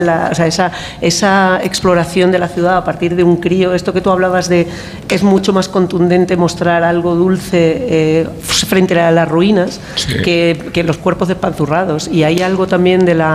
o sea, esa exploración de la ciudad a partir de un crío, esto que tú hablabas de que es mucho más contundente mostrar algo dulce frente a las ruinas, sí, que los cuerpos despanzurrados. Y hay algo también de la